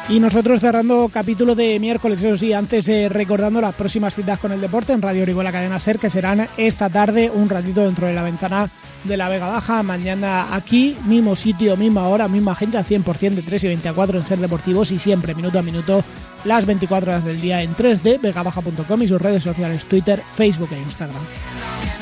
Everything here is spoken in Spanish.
Y nosotros cerrando capítulo de miércoles, eso sí, antes recordando las próximas citas con el deporte en Radio Orihuela Cadena SER, que serán esta tarde, un ratito dentro de la ventana de la Vega Baja, mañana aquí, mismo sitio, misma hora, misma gente, al 100% de 3 y 24 en SER Deportivos, y siempre, minuto a minuto, las 24 horas del día en 3D, vegabaja.com y sus redes sociales, Twitter, Facebook e Instagram.